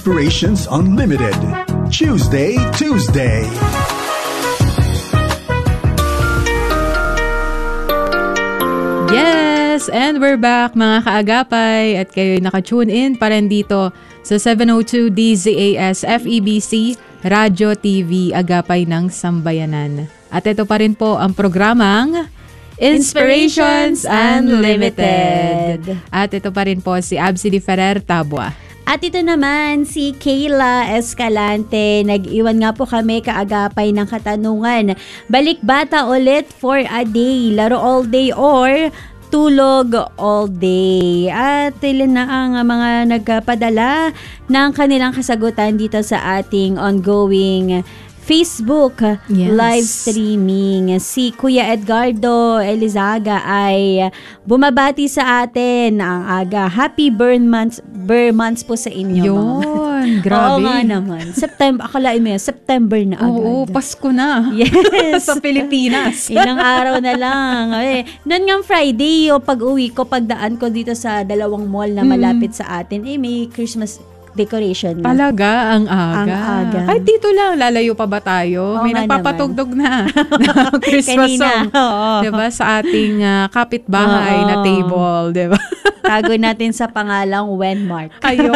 Inspirations Unlimited. Tuesday. Yes, and we're back mga kaagapay at kayo'y naka-tune in pa rin dito sa 702 DZAS FEBC Radio TV Agapay ng Sambayanan. At ito pa rin po ang programang Inspirations Unlimited. At ito pa rin po si Absidy Ferrer Tabua. At ito naman si Kayla Escalante. Nag-iwan nga po kami kaagapay ng katanungan. Balik bata ulit for a day, laro all day or tulog all day. At ilan na ang mga nagpadala ng kanilang kasagutan dito sa ating ongoing Facebook live streaming. Si Kuya Edgardo Elizaga ay bumabati sa atin ang aga. Happy burn months po sa inyo. Yun, grabe. Oo nga naman. Akalain mo yan, September na agad. Oo, Pasko na. Yes. Sa Pilipinas. Ilang araw na lang. Noon nga Friday, pag uwi ko, pagdaan ko dito sa dalawang mall na malapit sa atin, may Christmas decoration na. Talaga, ang aga. Ang aga. Ay, dito lang. Lalayo pa ba tayo? May nagpapatugtog na ng Christmas kanina, song. Diba? Sa ating kapitbahay na table. Diba? Tago natin sa pangalang Wenmark.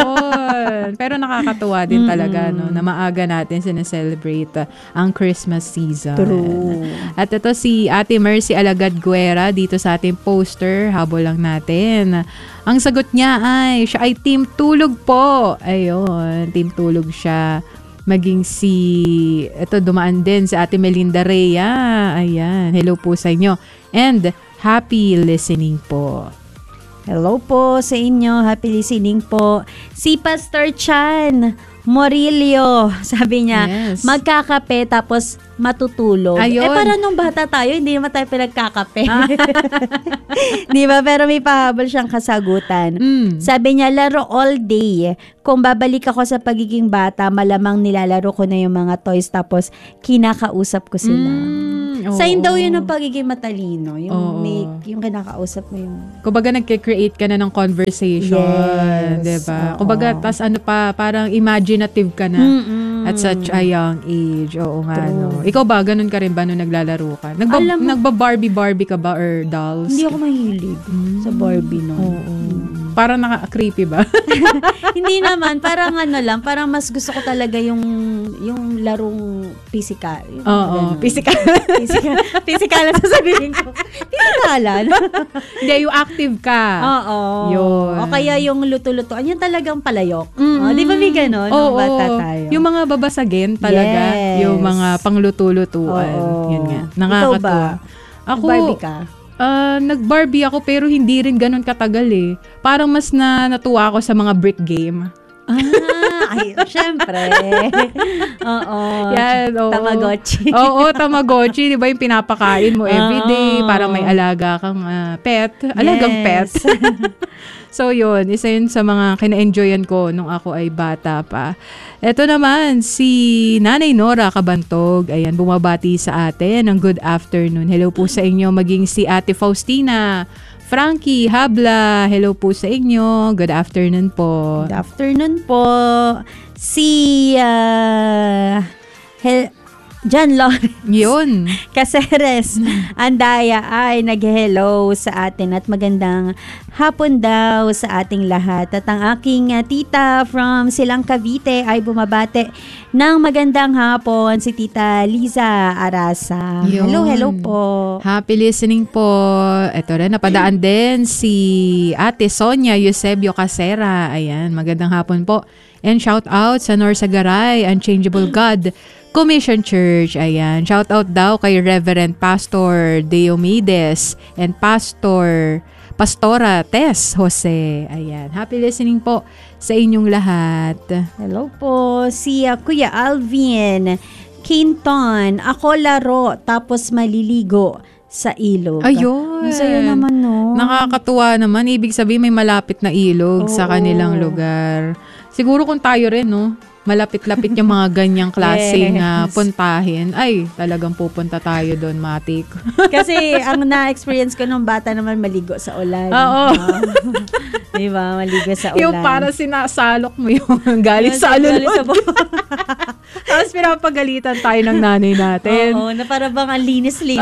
Ayun. Pero nakakatuwa din talaga no, na maaga natin sineselebrate ang Christmas season. True. At ito si Ate Mercy Alagad Guera dito sa ating poster. Habol lang natin. Ang sagot niya ay, siya ay team tulog po. Ayun, team tulog siya. Maging ito dumaan din si Ate Melinda Rhea. Ayan, hello po sa inyo. And happy listening po. Hello po sa inyo. Happy listening po. Si Pastor Chan Morillo, sabi niya, magkakape tapos matutulog. Ayun. Para nung bata tayo, hindi naman tayo pinagkakape. Di ba? Pero may pahabol siyang kasagutan. Sabi niya, laro all day. Kung babalik ako sa pagiging bata, malamang nilalaro ko na yung mga toys tapos kinakausap ko sila. Sign daw yun ng pagiging matalino. Yung kinakausap mo yung... Kumbaga nagke-create ka na ng conversation. Diba? Kumbaga, tas parang imaginative ka na at such a young age. Oo nga, no. Ikaw ba, ganun ka rin ba nung naglalaro ka? Nagba-Barbie ka ba or dolls? Hindi ako mahilig sa Barbie, no. Parang naka-creepy ba? Hindi naman. Parang parang mas gusto ko talaga yung larong physical. Oo, physical. Physical na sasabihin ko. Physikalan. Hindi, yung active ka. Oo. Yun. O kaya yung luto-lutoan, yun talagang palayok. Di ba may ganon? Oo. Bata tayo. Yung mga babasagin talaga. Yes. Yung mga pangluto-lutuan. Yun nga. Nakakatuwa. Ikaw ba? Ako, Barbie ka? Nag-Barbie ako pero hindi rin ganun katagal eh. Parang mas natuwa ako sa mga brick game. Ay, syempre. Oo. Yan, oo. Tamagotchi. Oo, Tamagotchi. Di ba yung pinapakain mo everyday? Parang may alaga kang pet. Alagang pet. So yun, isa yun sa mga kina-enjoyan ko nung ako ay bata pa. Ito naman, si Nanay Nora Kabantog. Ayan, bumabati sa atin ng good afternoon. Hello po sa inyo. Maging si Ate Faustina Frankie Habla, hello po sa inyo. Good afternoon po. Good afternoon po. Si John Lawrence. Yun. Caceres Andaya ay nag-hello sa atin at magandang hapon daw sa ating lahat. At ang aking tita from Silang Cavite ay bumabate ng magandang hapon, si Tita Liza Arasa. Yun. Hello po. Happy listening po. Ito rin, napadaan din si Ate Sonia Eusebio Casera. Ayan, magandang hapon po. And shout out sa Norsagaray, Unchangeable God Commission Church. Ayan, shout out daw kay Reverend Pastor Diomedes and Pastora Tess Jose. Ayan, happy listening po sa inyong lahat. Hello po, si Kuya Alvin Quinton. Ako laro tapos maliligo sa ilog. Ayun. Sa'yo naman, no? Nakakatuwa naman. Ibig sabihin may malapit na ilog sa kanilang lugar. Siguro kung tayo rin, no? malapit-lapit yung mga ganyang klaseng Yes. puntahin, ay, talagang pupunta tayo doon, Matik. Kasi ang na-experience ko nung bata naman maligo sa ulan. Oo. Diba? Maligo sa ulan. Yung para sinasalok mo yung galing sa Galing alulod. sa baba. Tapos pinapagalitan tayo ng nanay natin. Oo, na para bang ang linis-linis.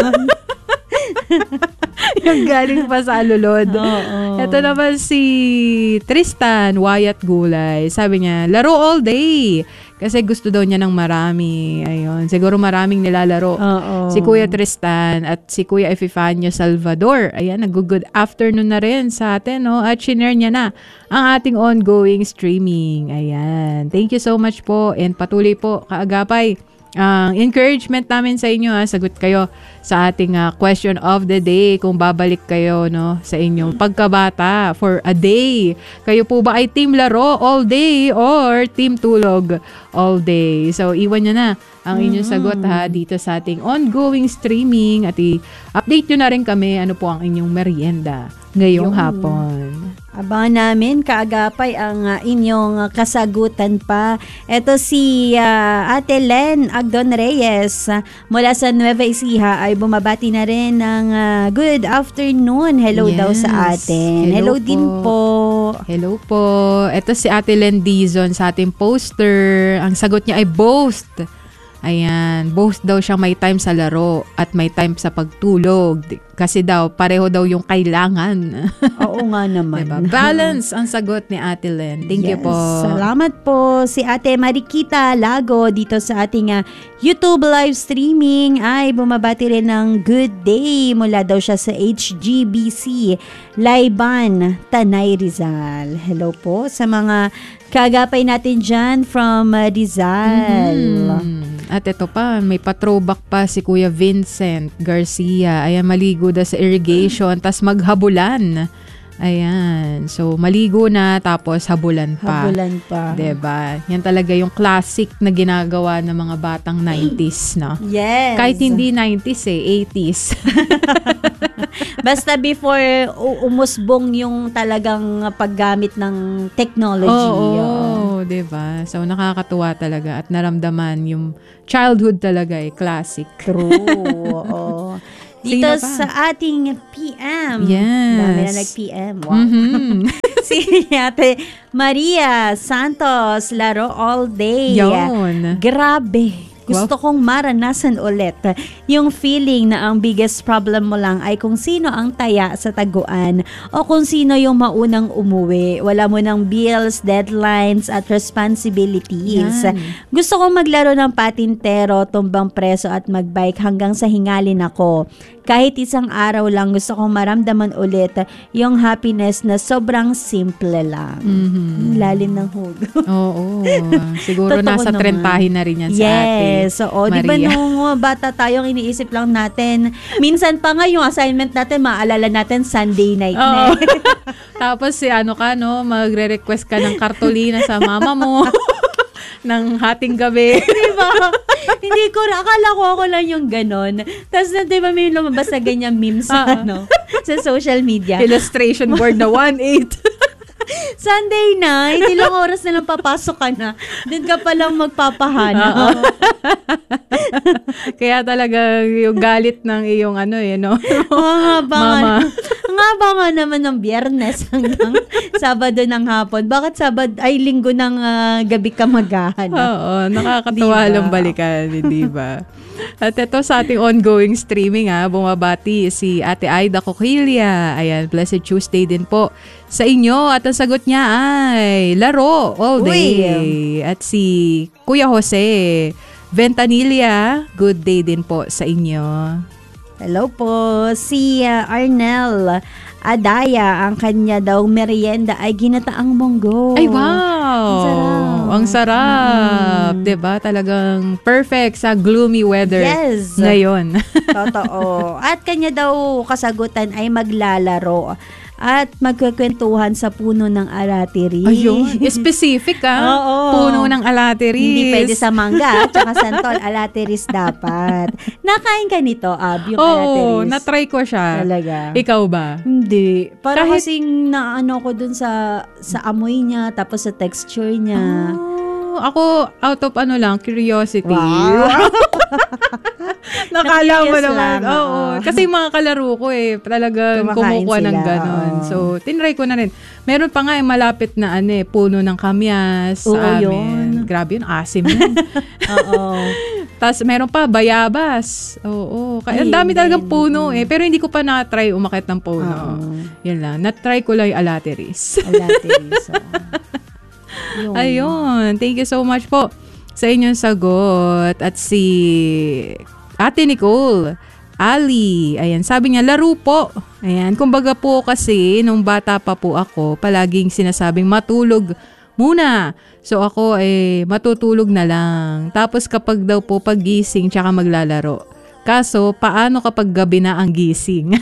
Yung galing pa sa alulod. Oo. Ito naman si Tristan Wyatt Gulay. Sabi niya, laro all day. Kasi gusto daw niya ng marami. Ayun. Siguro maraming nilalaro. Oo. Si Kuya Tristan at si Kuya Epifanio Salvador. Ayan, nag-good afternoon na rin sa atin. No? At shinare niya na ang ating ongoing streaming. Ayan. Thank you so much po. And patuloy po, kaagapay. Ang encouragement namin sa inyo, sagot kayo sa ating question of the day kung babalik kayo sa inyong pagkabata for a day. Kayo po ba ay team laro all day or team tulog all day? So, iwan nyo na ang inyong sagot dito sa ating ongoing streaming at i-update nyo na rin kami ano po ang inyong merienda ngayong hapon. Abangan namin kaagapay ang inyong kasagutan pa. Ito si Ate Len Agdon Reyes mula sa Nueva Ecija ay bumabati na rin ng good afternoon. Hello daw sa atin. Hello din po. Hello po. Ito si Ate Len Dizon sa ating poster. Ang sagot niya ay both. Ayan, both daw siyang may time sa laro at may time sa pagtulog. Kasi daw, pareho daw yung kailangan. Oo nga naman. Diba? Balance ang sagot ni Ate Len. Thank you po. Salamat po. Si Ate Marikita Lago dito sa ating YouTube live streaming ay bumabati rin ng good day. Mula daw siya sa HGBC Laiban, Tanay Rizal. Hello po sa mga kagapay natin dyan from Rizal. At ito pa, may pa-throwback pa si Kuya Vincent Garcia. Ayan, maligo daw sa irrigation, tas maghabulan. Ayan. So, maligo na, tapos habulan pa. Habulan pa. Diba? Yan talaga yung classic na ginagawa ng mga batang 90s, no? Yes. Kahit hindi 90s 80s. Basta before umusbong yung talagang paggamit ng technology. Oo, diba? So, nakakatuwa talaga at naramdaman yung childhood talaga classic. True. Oo. Dito sa ating PM. Yes. Dami na nag-PM. Wow. Si Ate Maria Santos, laro all day. Yun. Grabe. Gusto kong maranasan ulit yung feeling na ang biggest problem mo lang ay kung sino ang taya sa taguan o kung sino yung maunang umuwi. Wala mo ng bills, deadlines at responsibilities. Yan. Gusto kong maglaro ng patintero, tumbang preso at magbike hanggang sa hingalin ako. Kahit isang araw lang gusto kong maramdaman ulit yung happiness na sobrang simple lang. Lalim ng hugo. Oo. Siguro Totoo nasa naman. trentahin na rin yan sa ate. Yes. Oo, di ba Maria. nung bata tayong iniisip lang natin, minsan pa nga yung assignment natin, maalala natin Sunday night na. Oo. Tapos magre-request ka ng kartolina sa mama mo ng hating gabi. Diba? Hindi ko, akala ko ako lang yung ganon. Tapos di ba may lumabas na ganyan memes sa social media. Illustration board na 1/8. Sunday night, ilang oras na lang papasok ka na. Doon ka palang magpapahanap. Kaya talaga yung galit ng iyong mama. Nga ba nga naman ng Biyernes hanggang Sabado ng hapon? Bakit Linggo ng gabi ka maghahanap? Oo, nakakatuwa Diba? lang balikan, di ba? At ito sa ating ongoing streaming bumabati si Ate Aida Coquilia. Ayan, Blessed Tuesday din po sa inyo. At ang sagot niya ay laro all day. At si Kuya Jose Ventanilla, good day din po sa inyo. Hello po, si Arnel Adaya, ang kanya daw merienda ay ginataang munggo. Ay, wow! Ang sarap. Diba? Talagang perfect sa gloomy weather ngayon. Totoo. At kanya daw kasagutan ay maglalaro at magkukwentuhan sa puno ng aratiris. Ayun. Specific Oo. Puno ng alatiris. Hindi pwede sa mangga at saka santol. Alatiris dapat. Nakain ka nito, Ab, yung alatiris? Oo, na-try ko siya. Talaga? Ikaw ba? Hindi. Para kasing naano ko dun sa amoy niya, tapos sa texture niya. Ako, out of curiosity. Wow. Nakala mo Na-curious naman. lang, Oo. Kasi yung mga kalaro ko talagang Kumakain kumukuha ng sila, ganon. oo. So, tinry ko na rin. Meron pa nga malapit na puno ng kamyas Oo, sa amin. yun. Grabe yun, asim yun. Oo. Tapos meron pa, bayabas. Oo. Kaya ang Ay, dami talagang yun. puno Pero hindi ko pa na-try umakit ng puno. Oo. Yun lang. Na-try ko lang yung alateris. Alateris. Yun. Ayun. Thank you so much po sa inyong sagot. At si Ate Nicole, Ali, ayan, sabi niya, laro po. Ayan, kumbaga po kasi, nung bata pa po ako, palaging sinasabing matulog muna. So ako matutulog na lang. Tapos kapag daw po paggising, tsaka maglalaro. Kaso, paano kapag gabi na ang gising?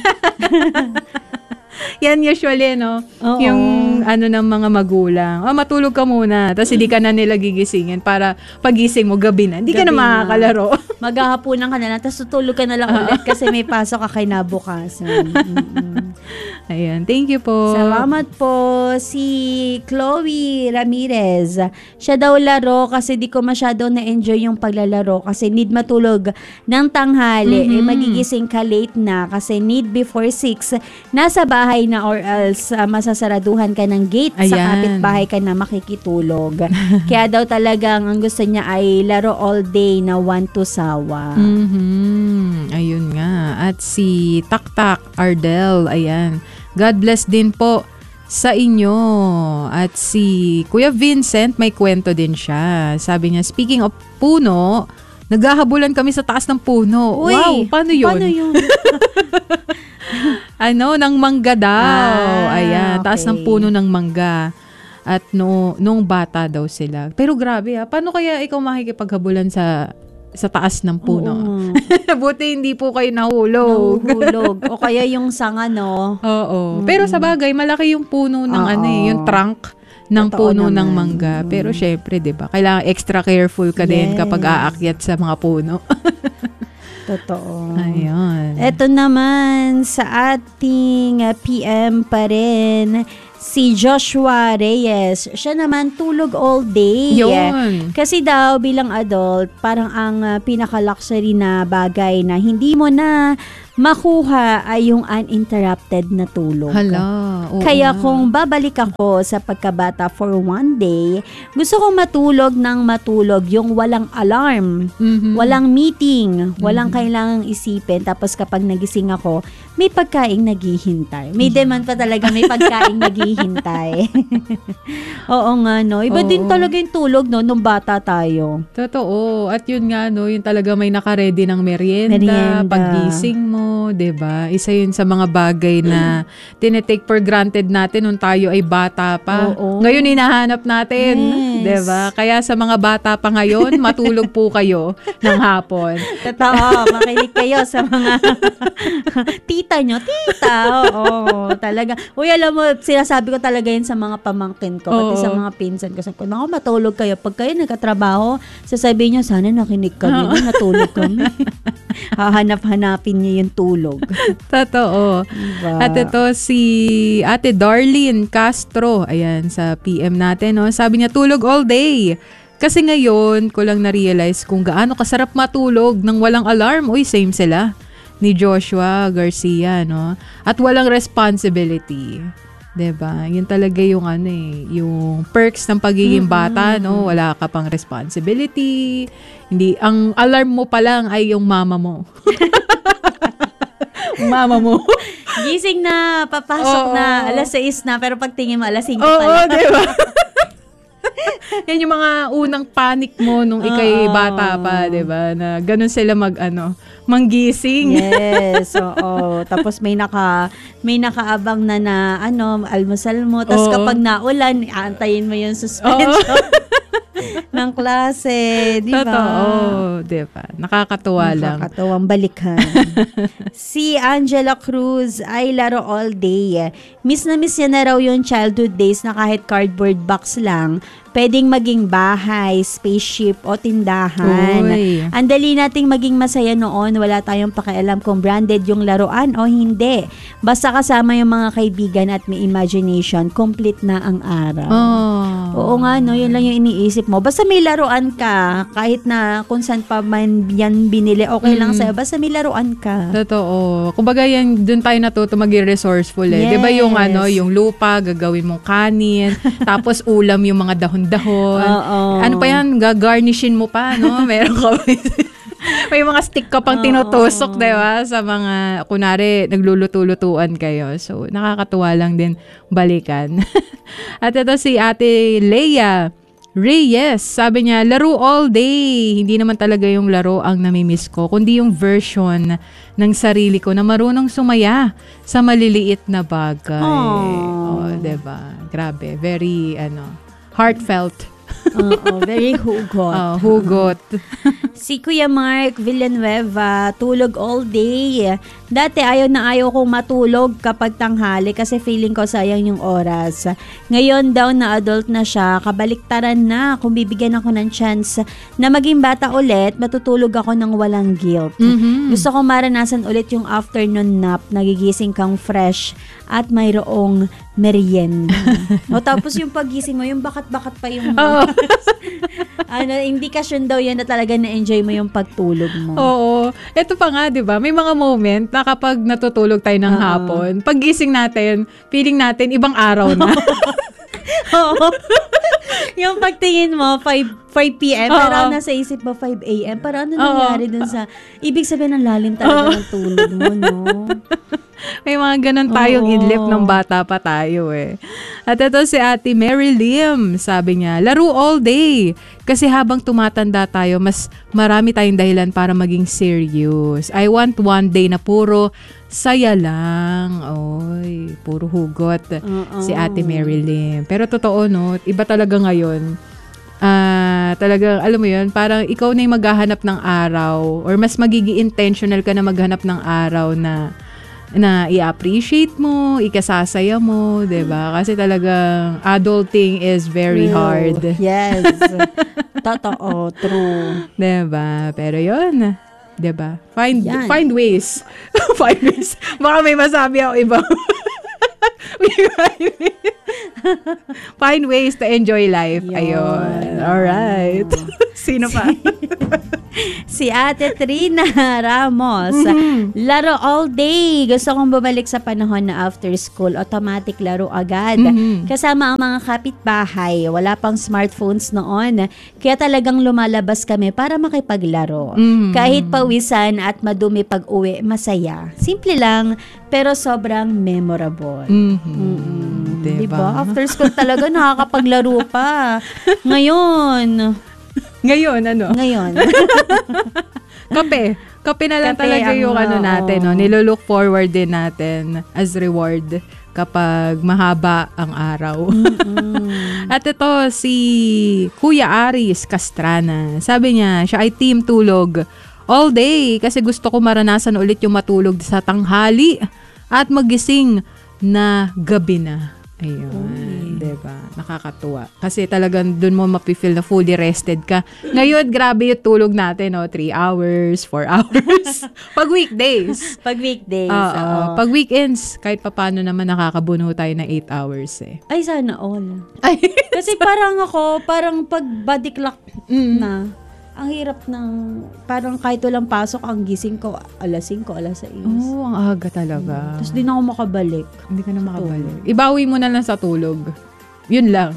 Yan usually, no? Oo. Yung ng mga magulang. Matulog ka muna. Tapos hindi ka na nila gigisingin para pagising mo gabi na. Hindi ka na Gabi na. makakalaro. Maghahaponan ka na lang, tapos tutulog ka na lang ulit kasi may pasok ka kinabukasan. Ayan. Thank you po. Salamat po. Si Chloe Ramirez. Siya daw laro kasi di ko masyado na-enjoy yung paglalaro kasi need matulog ng tanghali. Magigising ka late na kasi need before 6. Nasa bahay na or else masasaraduhan ka ng gate sa Ayan. kapitbahay ka na makikitulog. Kaya daw talagang ang gusto niya ay laro all day na one to sawa. Ayun nga. At si Taktak Ardel, ayan. God bless din po sa inyo. At si Kuya Vincent, may kwento din siya. Sabi niya, speaking of puno, naghahabulan kami sa taas ng puno. Uy, wow, paano yun? Paano yun? Ng mangga daw. Ayan, taas okay. ng puno ng mangga. At nung bata daw sila. Pero grabe paano kaya ikaw makikipaghabulan sa taas ng puno? Buti hindi po kayo nahulog. O kaya yung sanga, no? Oo. Pero sa bagay, malaki yung puno ng yung trunk ng Totoo puno ng naman. mangga. Pero syempre, 'di ba? Kailangan extra careful ka din Yes. kapag aakyat sa mga puno. Totoo. Ayun. Ito naman sa ating PM pa rin, si Joshua Reyes. Siya naman tulog all day. Yun. Kasi daw bilang adult, parang ang pinaka-luxury na bagay na hindi mo na makuha ay yung uninterrupted na tulog. Hala. Oo Kaya nga. kung babalik ako sa pagkabata for one day, gusto kong matulog ng matulog yung walang alarm, walang meeting, walang kailangang isipin. Tapos kapag nagising ako, may pagkaing naghihintay. May demand pa talaga, may pagkaing naghihintay. Oo nga, no? Iba din talaga yung tulog, no? Nung bata tayo. Totoo. At yun nga, yung talaga may nakaredy ng merienda. Paggising mo, 'di ba? Isa yun sa mga bagay na tinetake for granted natin nung tayo ay bata pa. Oo. Ngayon hinahanap natin, Yes. 'di ba? Kaya sa mga bata pa ngayon, matulog po kayo ng hapon. Totoo, makinig kayo sa mga tita nyo. Tita, oo, talaga. Uy, alam mo, sinasabi ko talaga yun sa mga pamangkin ko, pati Oo. sa mga pinsan ko. Sabi ko, naku, matulog kayo. Pag kayo nagkatrabaho, sasabihin nyo, sana nakinig kami, natulog kami. Hahanap-hanapin niyo yung tulog. Totoo. Diba? At ito si Ate Darlene Castro, ayan, sa PM natin, no? Sabi niya, tulog all day. Kasi ngayon, ko lang na-realize kung gaano kasarap matulog nang walang alarm. Uy, same sila ni Joshua Garcia, no? At walang responsibility. 'Di ba? Yun talaga yung yung perks ng pagiging bata, no? Wala ka pang responsibility. Hindi, ang alarm mo pa lang ay yung mama mo. Mama mo. Gising na, papasok Oo. na, alas 6 na, pero pagtingin mo, alas 5 Oo, pala. di ba? Yan yung mga unang panic mo nung ikay bata pa, di ba? Na ganun sila manggising. Yes, oo. Tapos may nakaabang na almusal mo. Tapos Oo. kapag naulan, aantayin mo yung suspension ng klase, di ba? Totoo, di ba? Nakakatuwa lang. Nakakatawang balikan. Si Angela Cruz ay laro all day. Miss na miss niya na raw yung childhood days na kahit cardboard box lang, pwedeng maging bahay, spaceship o tindahan. Uy. Ang dali nating maging masaya noon, wala tayong pakialam kung branded yung laruan o hindi. Basta kasama yung mga kaibigan at may imagination, complete na ang araw. Oh. Oo Oo nga, no? Yun lang yung iniisip mo. Basta may laruan ka, kahit na kung saan pa man yan binili, okay lang sa'yo. Basta may laruan ka. Totoo. Kumbaga yan, dun tayo natuto maging resourceful eh. Yes. Diba yung lupa, gagawin mong kanin, tapos ulam yung mga dahon-dahon. Ano pa yan, gagarnishin mo pa, no? Meron ka may mga stick ka pang tinutusok, diba? Sa mga, kunwari, nagluluto-lutuan kayo. So, nakakatuwa lang din balikan. At ito si Ate Leia Reyes. Sabi niya, laro all day. Hindi naman talaga yung laro ang namimiss ko, kundi yung version ng sarili ko na marunong sumaya sa maliliit na bagay. Diba? Grabe. Very, heartfelt. Very hugot. Hugot. Si Kuya Mark Villanueva, tulog all day. Dati ayaw kong matulog kapag tanghali kasi feeling ko sayang yung oras. Ngayon daw na adult na siya, kabaliktaran na. Kung bibigyan ako ng chance na maging bata ulit, matutulog ako ng walang guilt. Gusto ko maranasan ulit yung afternoon nap, nagigising kang fresh at mayroong merienda. Tapos yung pagising mo, yung bakat-bakat pa yung indikasyon daw yan na talaga na-enjoy mo yung pagtulog mo. Oo. Ito pa nga, di ba? May mga moment na kapag natutulog tayo ng hapon, paggising natin, feeling natin ibang araw na. Yung pagtingin mo, 5 p.m. Parang nasa isip mo, 5 a.m. Parang ano nangyari dun sa, ibig sabihin ng lalim talaga ng tulog mo, no? May mga ganun tayong idlip ng bata pa tayo eh. At ito si Ate Mary Lim, sabi niya, laro all day. Kasi habang tumatanda tayo, mas marami tayong dahilan para maging serious. I want one day na puro saya lang. Oy, puro hugot. Si Ate Mary Lim. Pero totoo, no? Iba talaga ngayon. Talagang, alam mo yun, parang ikaw na yung maghahanap ng araw or mas magiging intentional ka na maghanap ng araw na i-appreciate mo, ikasasaya mo, diba? Kasi talagang adulting is very hard. Yes. Totoo, true. Diba? Pero yun, diba? Find ways. Find ways. Baka may masabi ako iba. Find ways to enjoy life. Ayun. Alright. Sino pa? Si Ate Trina Ramos. Laro all day. Gusto kong bumalik sa panahon na after school, automatic laro agad. Kasama ang mga kapitbahay. Wala pang smartphones noon. Kaya talagang lumalabas kami para makipaglaro. Kahit pawisan at madumi pag uwi, masaya. Simple lang, pero sobrang memorable. Diba? After school talaga nakakapaglaro pa. Ngayon, ano? Ngayon. Kape na lang talaga yung natin, no? Nilolook forward din natin as reward kapag mahaba ang araw. At ito, si Kuya Aris Castrana. Sabi niya, siya ay team tulog all day kasi gusto ko maranasan ulit yung matulog sa tanghali at magising na gabi na. Ayun, diba? Nakakatuwa. Kasi talagang dun mo mapifeel na fully rested ka. Ngayon, grabe yung tulog natin, no? 3 hours, 4 hours. Pag weekdays. Pag weekdays. Pag weekends, kahit papano naman nakakabuno tayo ng 8 hours eh. Ay, sana all. Kasi parang pag body clock na, ang hirap ng, parang kahit walang pasok, ang gising ko, alas 5, alas 6. Oo, ang aga talaga. Tapos di na ako makabalik. Hindi ka na makabalik. Ibawi mo na lang sa tulog. Yun lang.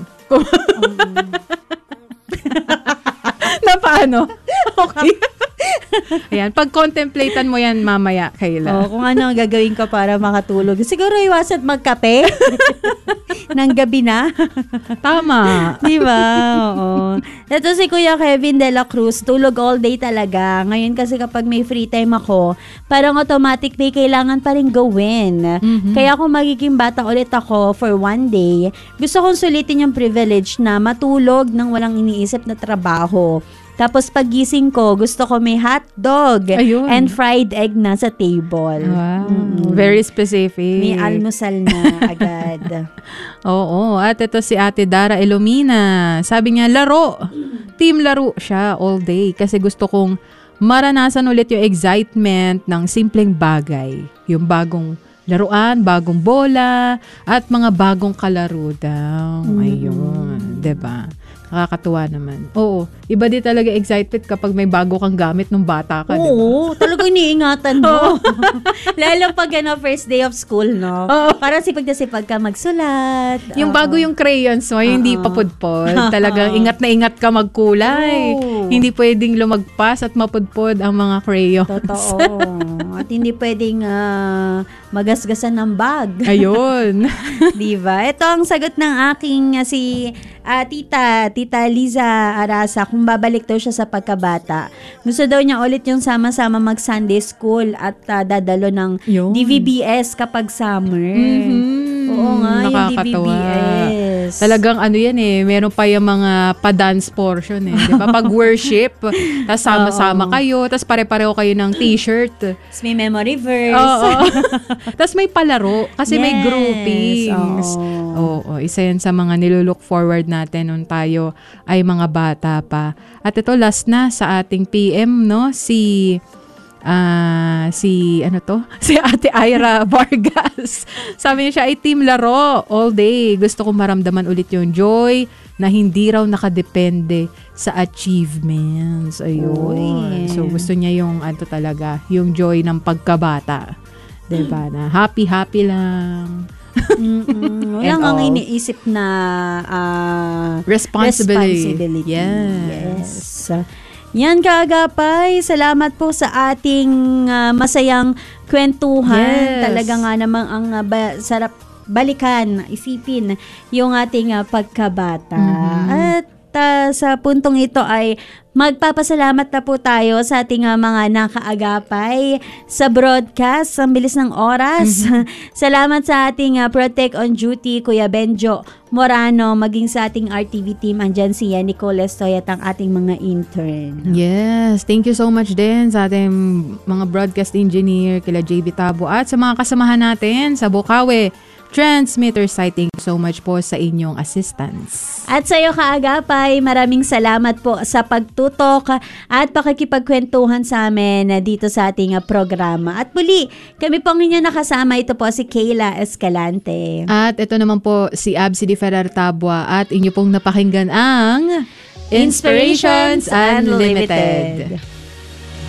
Na paano? Okay. Ayan, pag-contemplatan mo yan mamaya, Kayla. Kung ano ang gagawin ko para makatulog. Siguro iwasan magkape ng gabi na. Tama. Diba? Oo. Ito si Kuya Kevin De La Cruz, tulog all day talaga. Ngayon kasi kapag may free time ako, parang automatic may kailangan pa rin gawin. Kaya kung magiging bata ulit ako for one day, gusto kong sulitin yung privilege na matulog nang walang iniisip na trabaho. Tapos pagising ko, gusto ko may hotdog and fried egg na sa table. Wow. Very specific. May almusal na agad. Oo. At ito si Ate Dara Elomina. Sabi niya, laro. Team laro siya all day kasi gusto kong maranasan ulit yung excitement ng simpleng bagay. Yung bagong laruan, bagong bola, at mga bagong kalaro daw. Ayun, 'di ba? Nakakatuwa naman. Oo, iba din talaga excited kapag may bago kang gamit nung bata ka, 'di ba? Oo, talagang iniingatan mo. Lalo pag first day of school, no? Parang sipag na sipag ka magsulat. Yung bago yung crayons mo, yung hindi papudpod. Talagang ingat na ingat ka magkulay. Hindi pwedeng lumagpas at mapudpod ang mga crayons. Totoo. At hindi pwedeng magasgasan ng bag. Ayun. Diba? Ito ang sagot ng aking Tita Liza Arasa, kung babalik daw siya sa pagkabata. Gusto daw niya ulit yung sama-sama mag-Sunday school at dadalo ng Yun. DVBS kapag summer. Oo nga, yung Nakakatawa. DVBS. Talagang ano yan meron pa yung mga pa-dance portion di ba? Pag worship, tapos sama-sama kayo, tapos pare-pareho kayo ng t-shirt. Tapos may memory verse. Oo. Tapos may palaro, kasi may Yes. groupings. Oo, isa yan sa mga nilulook forward natin nung tayo ay mga bata pa. At ito, last na sa ating PM, no? Si Ate Ira Vargas. Sabi niya siya ay team laro all day. Gusto kong maramdaman ulit yung joy na hindi raw nakadepende sa achievements. Ayun. So gusto niya yung talaga, yung joy ng pagkabata. Diba? Na happy lang. Walang ang iniisip na Responsibility. Yes. Yan, kaagapay. Salamat po sa ating masayang kwentuhan. Yes. Talaga nga namang ang sarap balikan, isipin yung ating pagkabata. At sa puntong ito ay magpapasalamat na po tayo sa ating mga nakaagapay sa broadcast. Ang bilis ng oras. Salamat sa ating Protect on Duty, Kuya Benjo Morano, maging sa ating RTV team. Andyan si Nicole Estoy at ang ating mga intern. Yes, thank you so much din sa ating mga broadcast engineer, kila JB Tabo, at sa mga kasamahan natin sa Bukawi Transmitter site. Thank you so much po sa inyong assistance. At sa iyo, kaagapay, maraming salamat po sa pagtutok at pakikipagkwentuhan sa amin dito sa ating programa. At muli, kami po ang inyong nakasama. Ito po si Kayla Escalante. At ito naman po si Absi Di Ferrer Tabua, at inyo pong napakinggan ang Inspirations Unlimited.